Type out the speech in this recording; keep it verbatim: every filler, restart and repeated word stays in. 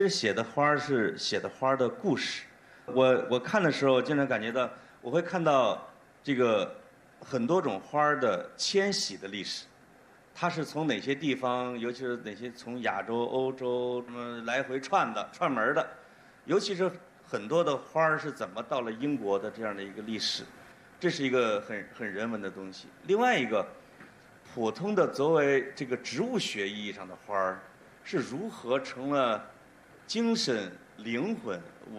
这写的花儿是写的花儿的故事。我我看的时候，经常感觉到，我会看到这个很多种花儿的迁徙的历史。它是从哪些地方，尤其是哪些从亚洲、欧洲什么来回串的、串门的，尤其是很多的花儿是怎么到了英国的这样的一个历史，这是一个很很人文的东西。另外一个，普通的作为这个植物学意义上的花儿，是如何成了精神、灵魂、